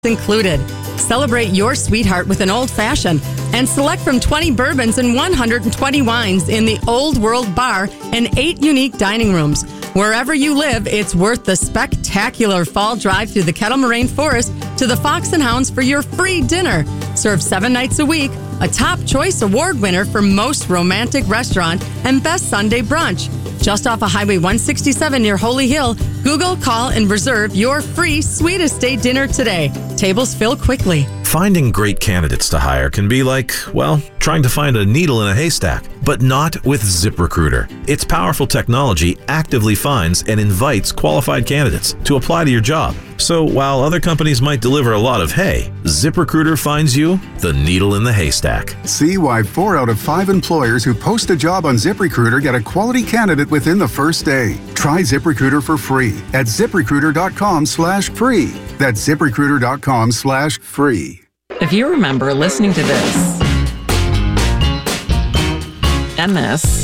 included. Celebrate your sweetheart with an old-fashioned and select from 20 bourbons and 120 wines in the Old World Bar and 8 unique dining rooms. Wherever you live, it's worth the spectacular fall drive through the Kettle Moraine Forest to the Fox and Hounds for your free dinner. Served 7 nights a week, a Top Choice Award winner for Most Romantic Restaurant and Best Sunday Brunch. Just off of Highway 167 near Holy Hill, Google, call, and reserve your free Sweet Estate dinner today. Tables fill quickly. Finding great candidates to hire can be like, well, trying to find a needle in a haystack, but not with ZipRecruiter. Its powerful technology actively finds and invites qualified candidates to apply to your job. So while other companies might deliver a lot of hay, ZipRecruiter finds you the needle in the haystack. See why 4 out of 5 employers who post a job on ZipRecruiter get a quality candidate within the first day. Try ZipRecruiter for free at ZipRecruiter.com/free. That's ZipRecruiter.com/free. If you remember listening to this, and this,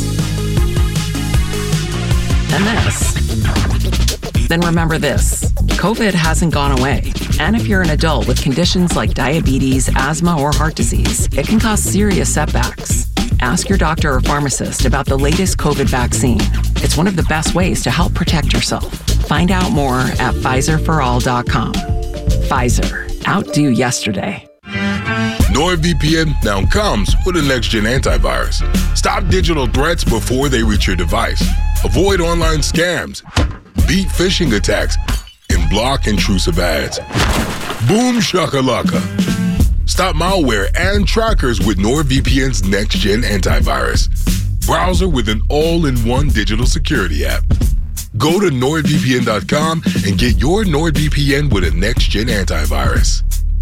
and this, then remember this. COVID hasn't gone away. And if you're an adult with conditions like diabetes, asthma, or heart disease, it can cause serious setbacks. Ask your doctor or pharmacist about the latest COVID vaccine. It's one of the best ways to help protect yourself. Find out more at PfizerForAll.com. Pfizer. Outdo yesterday. NordVPN now comes with a next-gen antivirus. Stop digital threats before they reach your device. Avoid online scams. Beat phishing attacks. And block intrusive ads. Boom shakalaka. Stop malware and trackers with NordVPN's next-gen antivirus. Browser with an all-in-one digital security app. Go to NordVPN.com and get your NordVPN with a next-gen antivirus.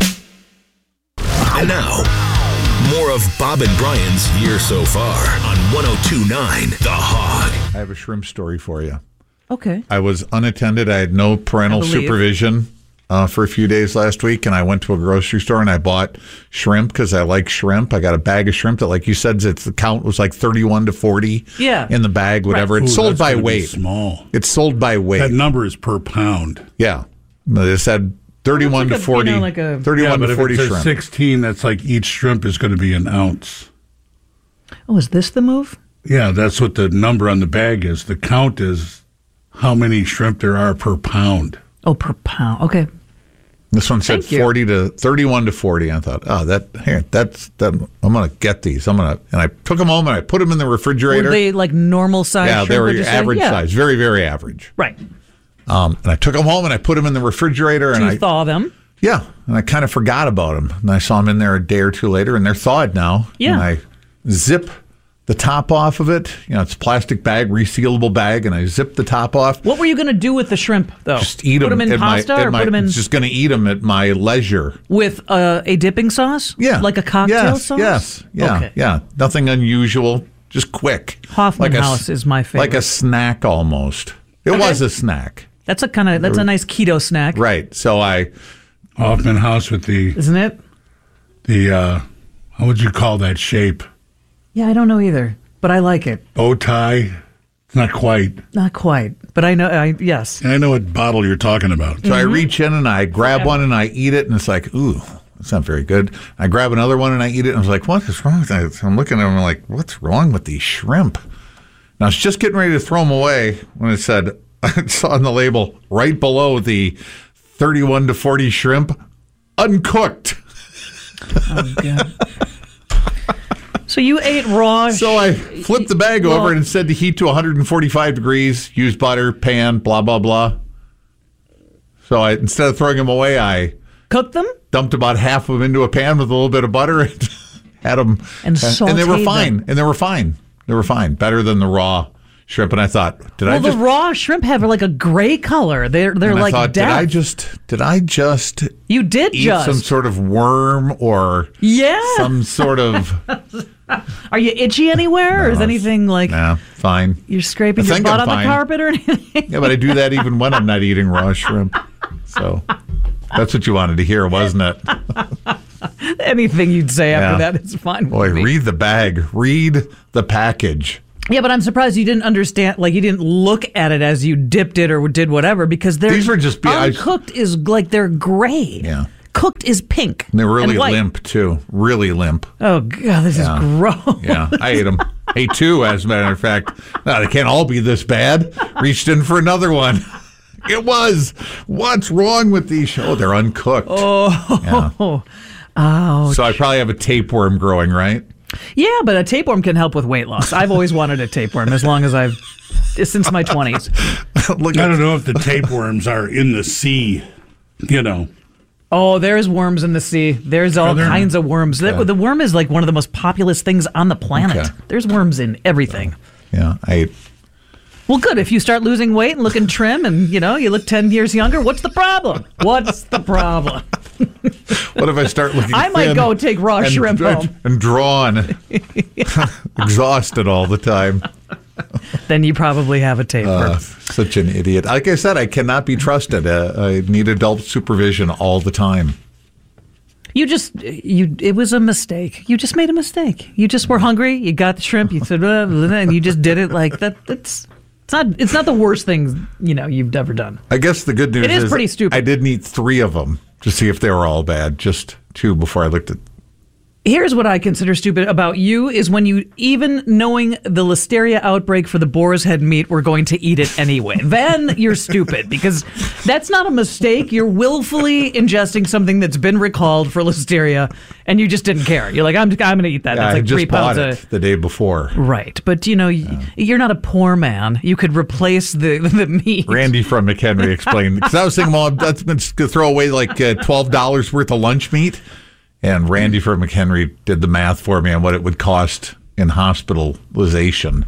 And now, more of Bob and Brian's Year So Far on 102.9 The Hog. I have a shrimp story for you. Okay. I was unattended. I had no parental supervision for a few days last week, and I went to a grocery store and I bought shrimp because I like shrimp. I got a bag of shrimp that, like you said, the count was like 31 to 40 in the bag, whatever. Right. It's sold by weight. Small. It's sold by weight. That number is per pound. Yeah. They said 31 to 40. 31 to 40 shrimp. 16, that's like each shrimp is going to be an ounce. Oh, is this the move? Yeah, that's what the number on the bag is. The count is how many shrimp there are per pound. Oh, per pound. Okay. This one said 31 to 40. I thought, I'm going to get these. And I took them home and I put them in the refrigerator. Were they like normal size? Yeah, they were average size. Very, very average. Right. And I took them home and I put them in the refrigerator. Did you thaw them? Yeah. And I kind of forgot about them. And I saw them in there a day or two later and they're thawed now. Yeah. And I zip the top off of it. It's a plastic bag, resealable bag, and I zip the top off. What were you going to do with the shrimp, though? Just eat them. Put them in pasta or put them in... Just going to eat them at my leisure. With a dipping sauce? Yeah. Like a cocktail sauce? Yes. Yeah. Okay. Yeah. Nothing unusual. Just quick. Hoffman House is my favorite. Like a snack almost. It was a snack. That's a nice keto snack. Right. So Hoffman House with Isn't it? How would you call that shape? Yeah, I don't know either, but I like it. Bow tie? It's not quite. Not quite, but I know, yes. And I know what bottle you're talking about. So I reach in and I grab one and I eat it, and it's like, ooh, that's not very good. I grab another one and I eat it, and I was like, what is wrong with that? I'm looking at them like, what's wrong with these shrimp? And I was just getting ready to throw them away when it said, I saw on the label right below the 31 to 40 shrimp, uncooked. Oh, God. So you ate raw. So I flipped the bag over and it said to heat to 145 degrees, use butter, pan, blah, blah, blah. So instead of throwing them away, I cooked them? Dumped about half of them into a pan with a little bit of butter and had them. And they were fine. And they were fine. They were fine. Better than the raw shrimp. And I thought, the raw shrimp have like a gray color. They're like death. Did I just You did eat some sort of worm or some sort of... Are you itchy anywhere, or is anything like... Nah, fine. You're scraping your butt on the carpet or anything? Yeah, but I do that even when I'm not eating raw shrimp. So that's what you wanted to hear, wasn't it? Anything you'd say after that is fine. Boy, read the bag. Read the package. Yeah, but I'm surprised you didn't understand, like you didn't look at it as you dipped it or did whatever, because these were just uncooked is like they're gray. Yeah. cooked is pink. And they're really and white. limp, too. Really limp. Oh, God, this is gross. Yeah, I ate them. Ate two, as a matter of fact. No, they can't all be this bad. Reached in for another one. It was. What's wrong with these? Oh, they're uncooked. Oh. So I probably have a tapeworm growing, right? Yeah, but a tapeworm can help with weight loss. I've always wanted a tapeworm since my 20s. I don't know if the tapeworms are in the sea, Oh, there's worms in the sea. There's all kinds of worms. Yeah. The worm is like one of the most populous things on the planet. Okay. There's worms in everything. Yeah, I ate. Well, good. If you start losing weight and looking trim and, you look 10 years younger, what's the problem? What's the problem? What if I start looking I might thin go take raw shrimp home. And drawn. Exhausted all the time. Then you probably have a tapeworm. Such an idiot. Like I said, I cannot be trusted. I need adult supervision all the time. It was a mistake. You just made a mistake. You just were hungry. You got the shrimp. You said, and you just did it like that. It's not the worst thing you've ever done. I guess the good news is pretty stupid. I did eat 3 of them to see if they were all bad. Just 2 before I looked at. Here's what I consider stupid about you is when you, even knowing the listeria outbreak for the boar's head meat, we're going to eat it anyway. Then you're stupid, because that's not a mistake. You're willfully ingesting something that's been recalled for listeria, and you just didn't care. You're like, I'm going to eat that. That's like I just 3 pounds bought it the day before. Right. But, you're not a poor man. You could replace the meat. Randy from McHenry explained. Because I was thinking, well, that's going to throw away like $12 worth of lunch meat. And Randy from McHenry did the math for me on what it would cost in hospitalization.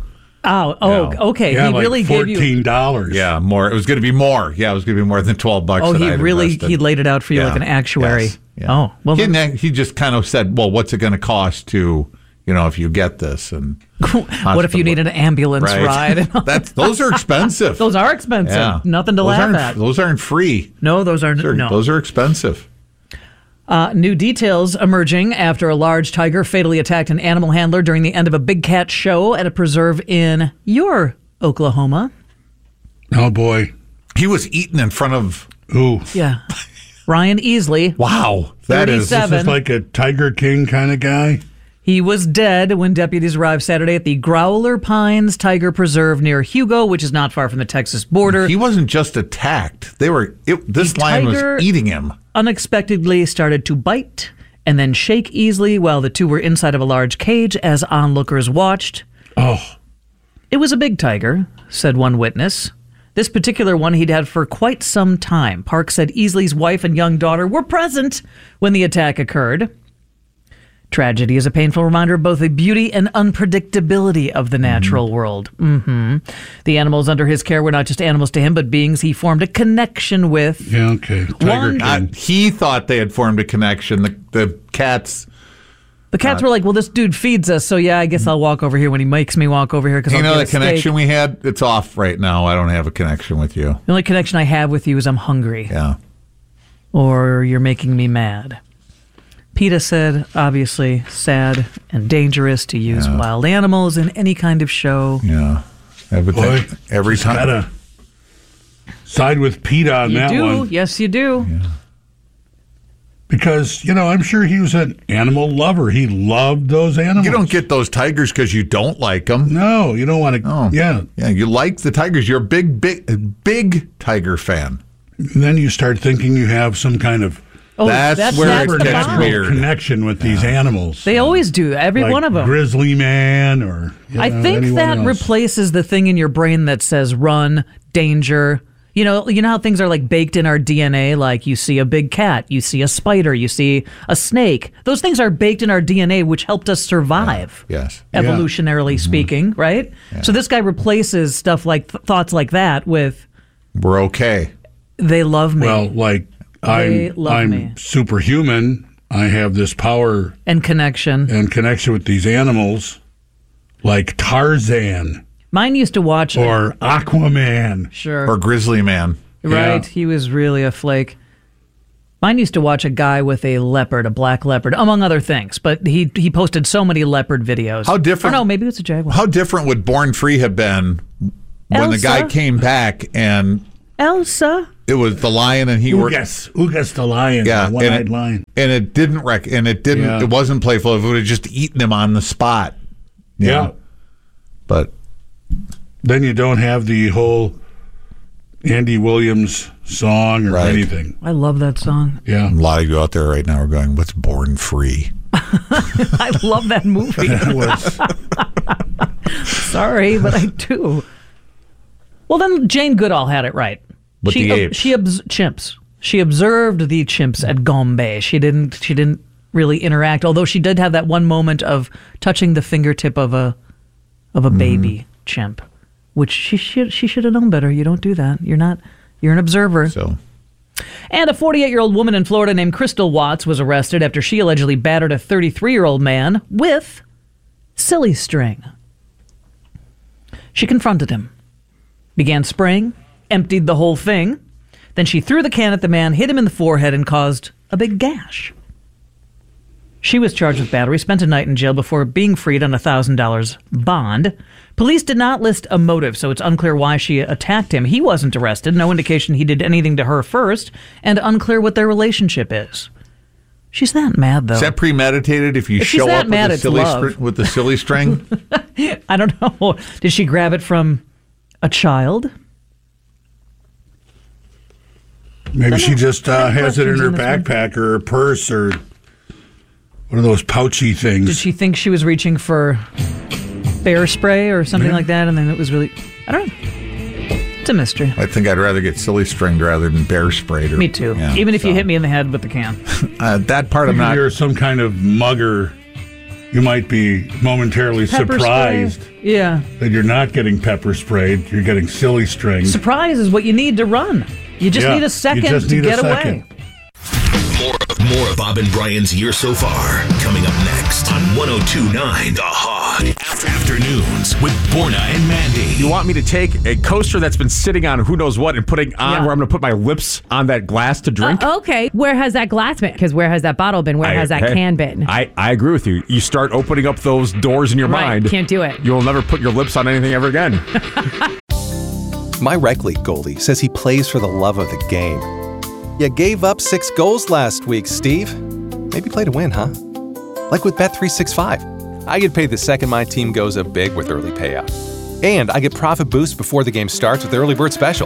Okay. Yeah, he like really gave you $14. Yeah, more. It was going to be more. Yeah, it was going to be more than $12. Oh, he laid it out for you like an actuary. Yes, yeah. Oh, well. He just kind of said, well, what's it going to cost to, if you get this? And what if you need an ambulance ride? Those are expensive. Those are expensive. Yeah. Nothing to laugh at. Those aren't free. No, those aren't. Those are expensive. New details emerging after a large tiger fatally attacked an animal handler during the end of a big cat show at a preserve in your Oklahoma. Oh, boy. He was eaten in front of... Ooh. Yeah. Ryan Easley. Wow. 37. This is like a Tiger King kind of guy? He was dead when deputies arrived Saturday at the Growler Pines Tiger Preserve near Hugo, which is not far from the Texas border. He wasn't just attacked. This lion was eating him. Unexpectedly started to bite and then shake Easley while the two were inside of a large cage as onlookers watched. Oh. It was a big tiger, said one witness. This particular one he'd had for quite some time. Park said Easley's wife and young daughter were present when the attack occurred. Tragedy is a painful reminder of both the beauty and unpredictability of the natural world. The animals under his care were not just animals to him, but beings he formed a connection with. Yeah, okay. Tiger King. He thought they had formed a connection. The cats... The cats were like, well, this dude feeds us, so yeah, I guess I'll walk over here when he makes me walk over here. You know the connection we had? It's off right now. I don't have a connection with you. The only connection I have with you is I'm hungry. Yeah. Or you're making me mad. PETA said, obviously, sad and dangerous to use wild animals in any kind of show. Yeah. Every time. Gotta side with PETA on that one. Yes, you do. Yeah. Because, I'm sure he was an animal lover. He loved those animals. You don't get those tigers because you don't like them. No, you don't want to. Oh. Yeah. Yeah, you like the tigers. You're a big tiger fan. And then you start thinking you have some kind of that's where it gets weird. Connection with these animals. They always do. Every like one of them. Grizzly Man or I think that replaces the thing in your brain that says run, danger. You know how things are like baked in our DNA, like you see a big cat, you see a spider, you see a snake. Those things are baked in our DNA, which helped us survive. Yes. Evolutionarily speaking, right? Yeah. So this guy replaces stuff like thoughts like that with we're okay. They love me. Well, like I'm superhuman. I have this power and connection with these animals, like Tarzan. Mine used to watch or Aquaman, sure, or Grizzly Man. Right, he was really a flake. Mine used to watch a guy with a leopard, a black leopard, among other things. But he posted so many leopard videos. How different? No, maybe it's a jaguar. How different would Born Free have been when the guy came back and Elsa? It was the lion, and he Ugas the lion, the one-eyed lion. And it didn't it wasn't playful. It would have just eaten him on the spot. Yeah. But then you don't have the whole Andy Williams song or anything. I love that song. Yeah. A lot of you out there right now are going, what's Born Free? I love that movie. Sorry, but I do. Well, then Jane Goodall had it right. With the apes. Chimps. She observed the chimps at Gombe. She didn't really interact, although she did have that one moment of touching the fingertip of a baby chimp, which she should have known better. You don't do that. You're an observer. So. And a 48-year-old woman in Florida named Crystal Watts was arrested after she allegedly battered a 33-year-old man with silly string. She confronted him, began spraying, emptied the whole thing. Then she threw the can at the man, hit him in the forehead, and caused a big gash. She was charged with battery, spent a night in jail before being freed on a $1,000 bond. Police did not list a motive, so it's unclear why she attacked him. He wasn't arrested, no indication he did anything to her first, and unclear what their relationship is. She's that mad, though. Is that premeditated if you show up with the silly string? I don't know. Did she grab it from a child? Maybe she just has it in her backpack or her purse or one of those pouchy things. Did she think she was reaching for bear spray or something like that, and then it was really... I don't know. It's a mystery. I think I'd rather get silly stringed rather than bear sprayed. Me too. Yeah, even if you hit me in the head with the can. That part I'm not... If you're some kind of mugger, you might be momentarily surprised that you're not getting pepper sprayed. You're getting silly string. Surprise is what you need to run. You just need a second to get away. More of Bob and Brian's Year So Far coming up next on 102.9 The Hog. Afternoons with Borna and Mandy. You want me to take a coaster that's been sitting on who knows what and putting on where I'm going to put my lips on that glass to drink? Okay. Where has that glass been? Because where has that bottle been? Where has that can been? I agree with you. You start opening up those doors in your mind. Can't do it. You'll never put your lips on anything ever again. My rec league goalie says he plays for the love of the game. You gave up 6 goals last week, Steve. Maybe play to win, huh? Like with Bet365. I get paid the second my team goes up big with early payout. And I get profit boosts before the game starts with Early Bird Special.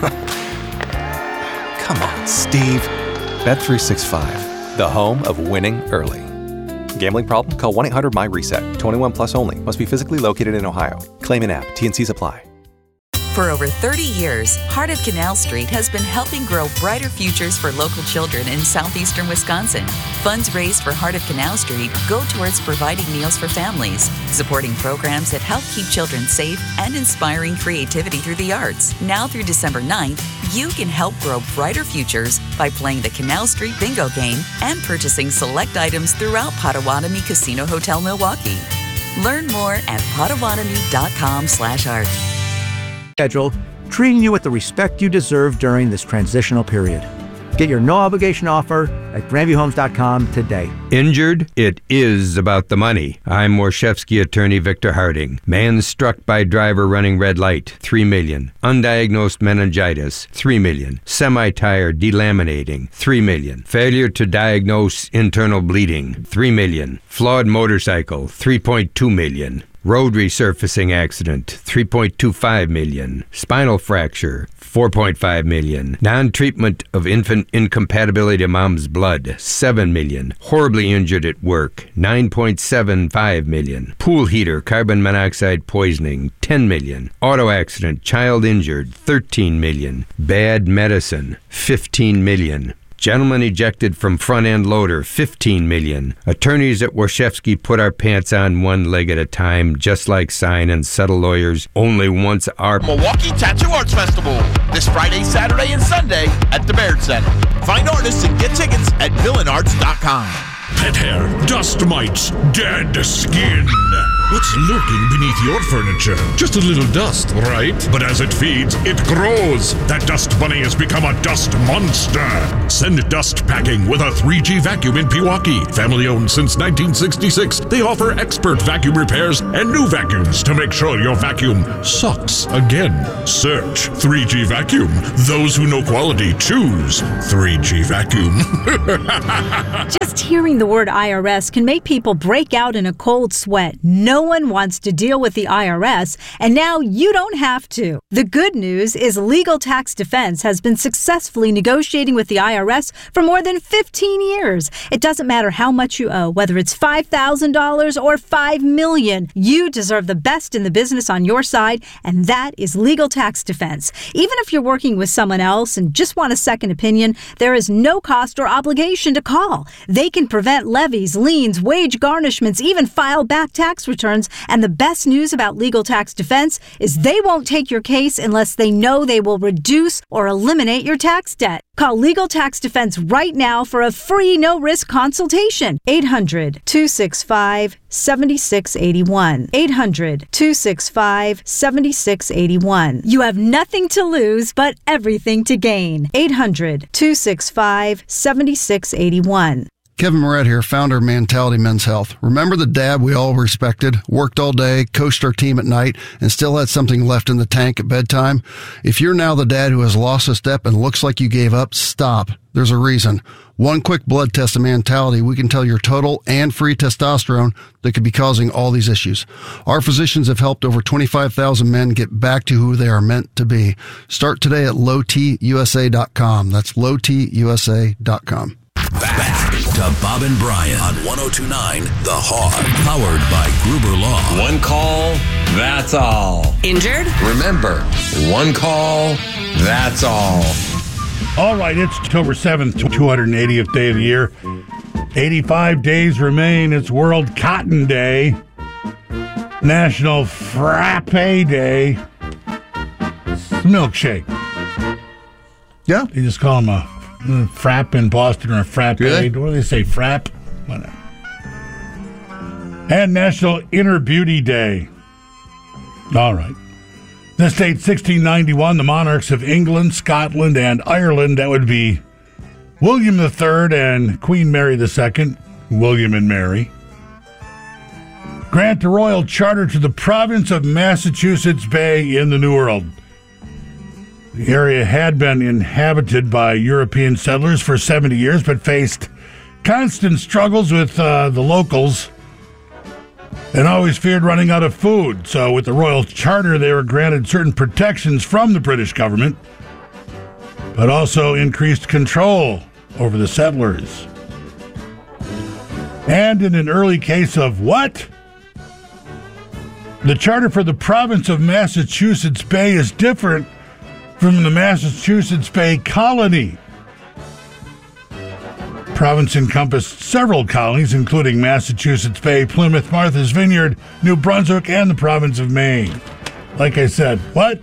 Come on, Steve. Bet365, the home of winning early. Gambling problem? Call 1-800-MY-RESET. 21 plus only. Must be physically located in Ohio. Claim in app. T&Cs apply. For over 30 years, Heart of Canal Street has been helping grow brighter futures for local children in southeastern Wisconsin. Funds raised for Heart of Canal Street go towards providing meals for families, supporting programs that help keep children safe, and inspiring creativity through the arts. Now through December 9th, you can help grow brighter futures by playing the Canal Street Bingo game and purchasing select items throughout Potawatomi Casino Hotel Milwaukee. Learn more at potawatomi.com/art. Schedule, treating you with the respect you deserve during this transitional period. Get your no-obligation offer at GrandviewHomes.com today. Injured? It is about the money. I'm Morshevsky attorney Victor Harding. Man struck by driver running red light, $3 million. Undiagnosed meningitis, $3 million. Semi-tire delaminating, $3 million. Failure to diagnose internal bleeding, $3 million. Flawed motorcycle, $3.2 million. Road resurfacing accident, $3.25 million. Spinal fracture, $4.5 million. Non-treatment of infant incompatibility to mom's blood, $7 million. Horribly injured at work, $9.75 million. Pool heater, carbon monoxide poisoning, $10 million. Auto accident, child injured, $13 million. Bad medicine, $15 million. Gentleman ejected from front-end loader, $15 million. Attorneys at Warshevsky put our pants on one leg at a time, just like Sign and Settle lawyers. Only once our Milwaukee Tattoo Arts Festival, this Friday, Saturday, and Sunday at the Baird Center. Find artists and get tickets at villainarts.com. Pet hair, dust mites, dead skin. What's lurking beneath your furniture? Just a little dust, right? But as it feeds, it grows. That dust bunny has become a dust monster. Send dust packing with a 3G vacuum in Pewaukee. Family owned since 1966. They offer expert vacuum repairs and new vacuums to make sure your vacuum sucks again. Search 3G Vacuum. Those who know quality choose 3G Vacuum. Just hearing the word IRS can make people break out in a cold sweat. No one wants to deal with the IRS, and now you don't have to. The good news is Legal Tax Defense has been successfully negotiating with the IRS for more than 15 years. It doesn't matter how much you owe, whether it's $5,000 or $5 million. You deserve the best in the business on your side, and that is Legal Tax Defense. Even if you're working with someone else and just want a second opinion, there is no cost or obligation to call. They can prevent levies, liens, wage garnishments, even file back tax returns. And the best news about Legal Tax Defense is they won't take your case unless they know they will reduce or eliminate your tax debt. Call Legal Tax Defense right now for a free no-risk consultation. 800-265-7681. 800-265-7681. You have nothing to lose but everything to gain. 800-265-7681. Kevin Moret here, founder of Mentality Men's Health. Remember the dad we all respected, worked all day, coached our team at night, and still had something left in the tank at bedtime? If you're now the dad who has lost a step and looks like you gave up, stop. There's a reason. One quick blood test of Mentality, we can tell your total and free testosterone that could be causing all these issues. Our physicians have helped over 25,000 men get back to who they are meant to be. Start today at lowtusa.com. That's lowtusa.com. Back to Bob and Brian on 102.9 The Hog, powered by Gruber Law. One call, that's all. Injured? Remember, one call, that's all. All right, it's October 7th, 280th day of the year. 85 days remain. It's World Cotton Day, National Frappe Day, milkshake. Yeah. You just call them a frappe in Boston or a frappe. What do they say? Frappe? Whatever. And National Inner Beauty Day. All right. This date, 1691, the monarchs of England, Scotland, and Ireland, that would be William III and Queen Mary II, William and Mary, grant a royal charter to the province of Massachusetts Bay in the New World. The area had been inhabited by European settlers for 70 years, but faced constant struggles with the locals and always feared running out of food. So with the royal charter, they were granted certain protections from the British government, but also increased control over the settlers. And in an early case of what? The charter for the province of Massachusetts Bay is different from the Massachusetts Bay Colony. Province encompassed several colonies, including Massachusetts Bay, Plymouth, Martha's Vineyard, New Brunswick, and the province of Maine. Like I said, what?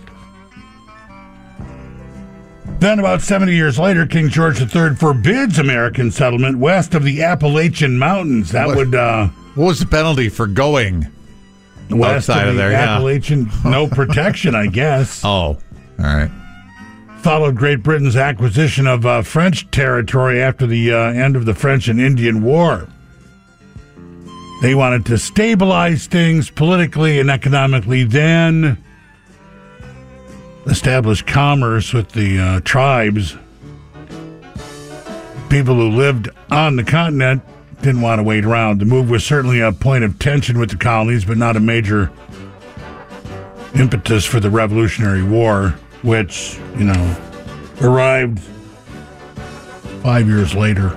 Then about 70 years later, King George III forbids American settlement west of the Appalachian Mountains. That what was the penalty for going west outside of there? Appalachian, no protection, I guess. Oh, all right. Followed Great Britain's acquisition of French territory after the end of the French and Indian War. They wanted to stabilize things politically and economically, then establish commerce with the tribes. People who lived on the continent didn't want to wait around. The move was certainly a point of tension with the colonies, but not a major impetus for the Revolutionary War, which, arrived 5 years later.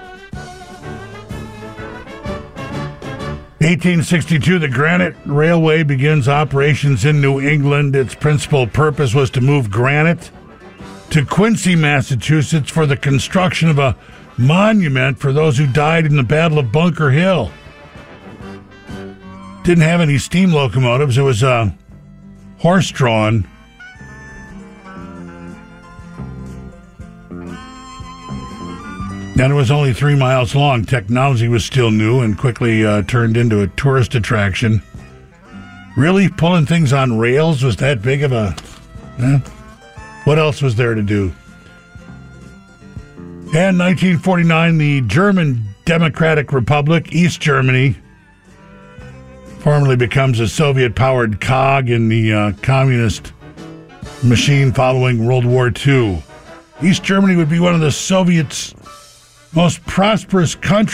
1862, the Granite Railway begins operations in New England. Its principal purpose was to move granite to Quincy, Massachusetts for the construction of a monument for those who died in the Battle of Bunker Hill. Didn't have any steam locomotives. It was horse-drawn. And it was only 3 miles long. Technology was still new and quickly turned into a tourist attraction. Really? Pulling things on rails was that big of a... What else was there to do? And 1949, the German Democratic Republic, East Germany, formerly becomes a Soviet-powered cog in the communist machine following World War II. East Germany would be one of the Soviets' most prosperous countries.